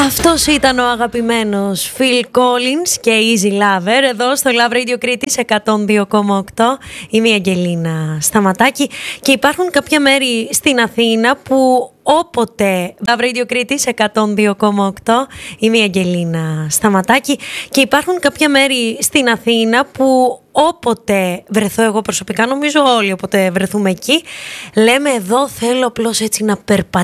Αυτός ήταν ο αγαπημένος Phil Collins και Easy Lover εδώ στο Love Radio Κρήτης 102,8. Είμαι η Αγγελίνα Σταματάκη και υπάρχουν κάποια μέρη στην Αθήνα που όποτε Love Radio Κρήτης 102,8. Είμαι η Αγγελίνα Σταματάκη και υπάρχουν κάποια μέρη στην Αθήνα που όποτε βρεθώ εγώ προσωπικά, νομίζω όλοι όποτε βρεθούμε εκεί, λέμε εδώ θέλω απλώς έτσι να περπατήσω